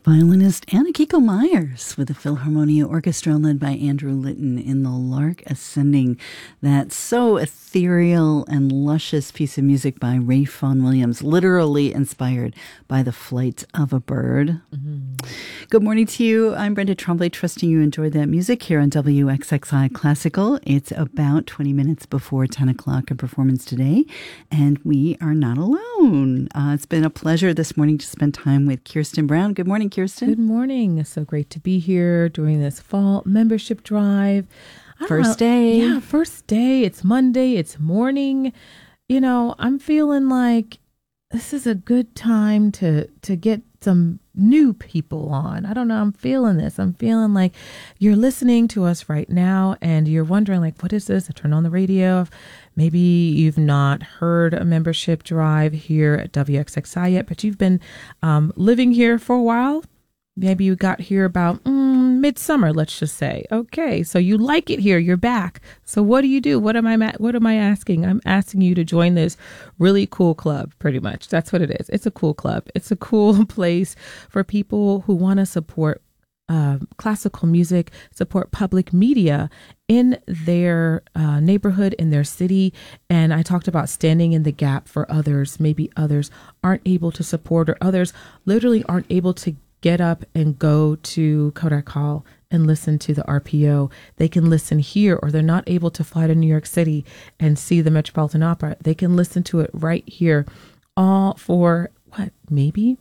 Violinist Anna Kiko Myers with the Philharmonia Orchestra led by Andrew Litton in The Lark Ascending. That so ethereal and luscious piece of music by Ralph Vaughan Williams, literally inspired by the flight of a bird. Mm-hmm. Good morning to you. I'm Brenda Tremblay, trusting you enjoyed that music here on WXXI Classical. It's about 20 minutes before 10 o'clock, a performance today, and we are not alone. It's been a pleasure this morning to spend time with Kirsten Brown. Good morning, Kirsten. Good morning. It's so great to be here during this fall membership drive. First day. Yeah, first day. It's Monday. It's morning. You know, I'm feeling like this is a good time to get some new people on. I don't know. I'm feeling this. I'm feeling like you're listening to us right now and you're wondering, like, what is this? I turn on the radio. Maybe you've not heard a membership drive here at WXXI yet, but you've been living here for a while. Maybe you got here about midsummer, let's just say. Okay, so you like it here. You're back. So what do you do? What am I asking? I'm asking you to join this really cool club, pretty much. That's what it is. It's a cool club. It's a cool place for people who want to support classical music, support public media in their neighborhood, in their city. And I talked about standing in the gap for others. Maybe others aren't able to support, or others literally aren't able to get up and go to Kodak Hall and listen to the RPO. They can listen here, or they're not able to fly to New York City and see the Metropolitan Opera. They can listen to it right here, all for maybe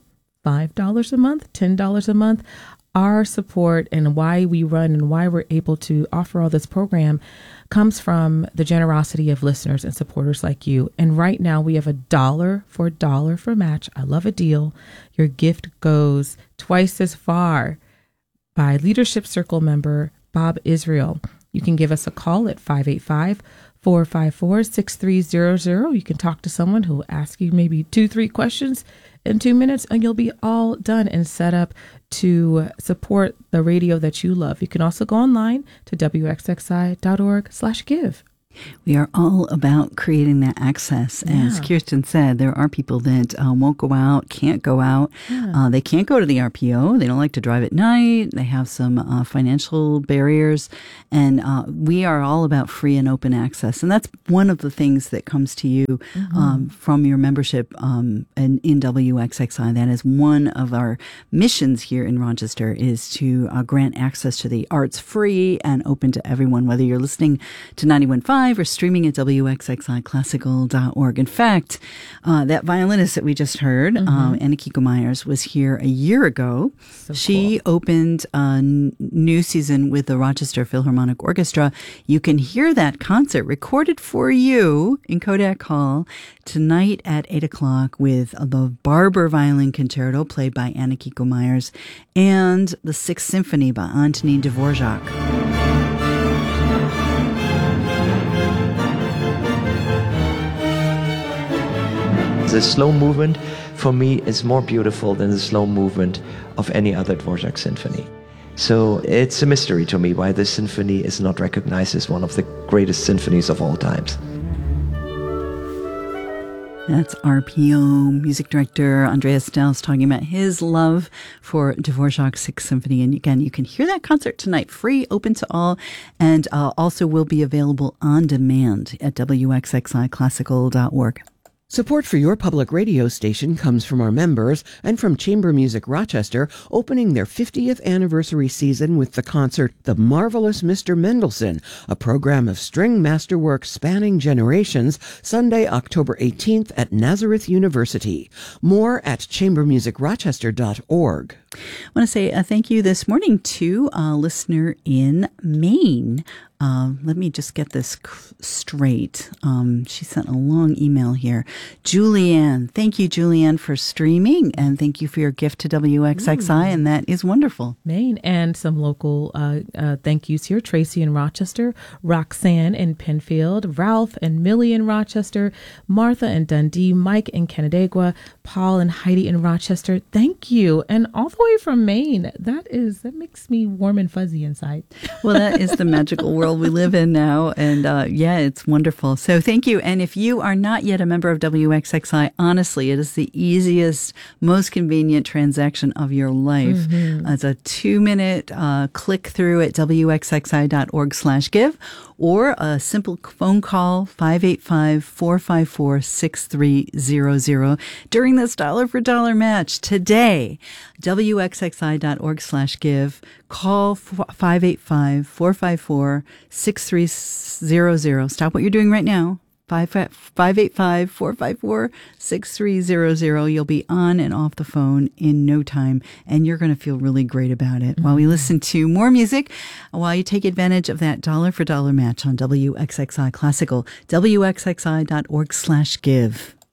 $5 a month, $10 a month. Our support and why we run and why we're able to offer all this program comes from the generosity of listeners and supporters like you. And right now we have $1 for match. I love a deal. Your gift goes twice as far by Leadership Circle member Bob Israel. You can give us a call at 585-454-6300. You can talk to someone who will ask you maybe 2-3 questions in 2 minutes, and you'll be all done and set up to support the radio that you love. You can also go online to wxxi.org/give. We are all about creating that access. As Kirsten said, there are people that won't go out, can't go out. Yeah. They can't go to the RPO. They don't like to drive at night. They have some financial barriers. And we are all about free and open access. And that's one of the things that comes to you from your membership in WXXI. That is one of our missions here in Rochester, is to grant access to the arts free and open to everyone, whether you're listening to 91.5 or streaming at WXXIClassical.org. In fact, that violinist that we just heard, Anna Kiko Myers, was here a year ago. So she opened a new season with the Rochester Philharmonic Orchestra. You can hear that concert recorded for you in Kodak Hall tonight at 8 o'clock with the Barber Violin Concerto played by Anna Kiko Myers and the Sixth Symphony by Antonin Dvorak. The slow movement, for me, is more beautiful than the slow movement of any other Dvorak symphony. So it's a mystery to me why this symphony is not recognized as one of the greatest symphonies of all times. That's RPO music director Andreas Dells talking about his love for Dvorak's Sixth Symphony. And again, you can hear that concert tonight, free, open to all, and also will be available on demand at WXXIClassical.org. Support for your public radio station comes from our members and from Chamber Music Rochester, opening their 50th anniversary season with the concert The Marvelous Mr. Mendelssohn, a program of string masterwork spanning generations, Sunday, October 18th at Nazareth University. More at chambermusicrochester.org. I want to say thank you this morning to a listener in Maine. Let me just get this straight. She sent a long email here. Julianne. Thank you, Julianne, for streaming, and thank you for your gift to WXXI, and that is wonderful. Maine, and some local thank yous here. Tracy in Rochester, Roxanne in Penfield, Ralph and Millie in Rochester, Martha in Dundee, Mike in Canandaigua, Paul and Heidi in Rochester. Thank you. And all the boy from Maine. That makes me warm and fuzzy inside. Well, that is the magical world we live in now. And yeah, it's wonderful. So thank you. And if you are not yet a member of WXXI, honestly, it is the easiest, most convenient transaction of your life. Mm-hmm. It's a 2-minute click through at WXXI.org/give or a simple phone call, 585-454-6300 during this dollar for dollar match today. WXXI.org/give. Call 585-454-6300. Stop what you're doing right now. 585-454-6300. You'll be on and off the phone in no time, and you're going to feel really great about it. While we listen to more music, while you take advantage of that dollar for dollar match on WXXI Classical, WXXI.org/give.